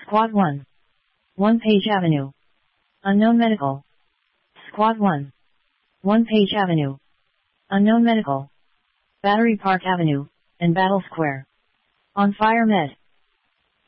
Squad 1. 1 Page Avenue. Unknown Medical. Squad 1. 1 Page Avenue. Unknown Medical. Battery Park Avenue, and Battle Square. On Fire Med.